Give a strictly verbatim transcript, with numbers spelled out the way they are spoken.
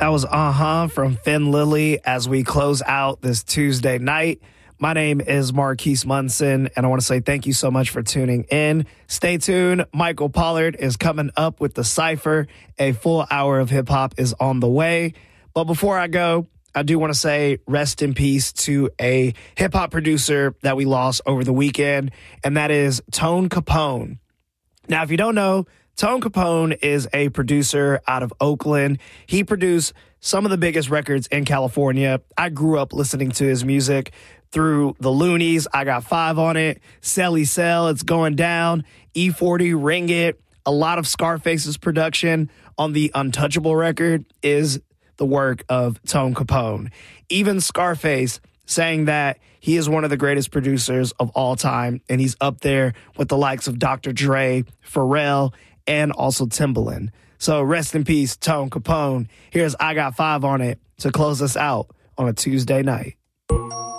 That was Uh-Huh from Finn Lily as we close out this Tuesday night. My name is Marquise Munson, and I want to say thank you so much for tuning in. Stay tuned. Michael Pollard is coming up with The Cypher. A full hour of hip-hop is on the way. But before I go, I do want to say rest in peace to a hip-hop producer that we lost over the weekend, and that is Tone Capone. Now, if you don't know, Tone Capone is a producer out of Oakland. He produced some of the biggest records in California. I grew up listening to his music through the Loonies. I Got Five on it. Selly Sell, It's Going Down. E forty, Ring It. A lot of Scarface's production on the Untouchable record is the work of Tone Capone. Even Scarface saying that he is one of the greatest producers of all time, and he's up there with the likes of Doctor Dre, Pharrell, and also Timbaland. So rest in peace, Tone Capone. Here's I Got Five on it to close us out on a Tuesday night.